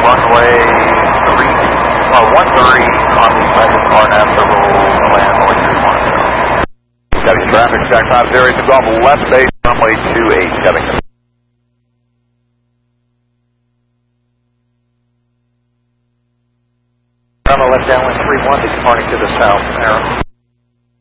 runway 13 on the second car now, several land runway 31. Heavy traffic, Jack 50 to Golf left base, runway 28, Covington. Runway left downwind 31, departing to the south, arrow.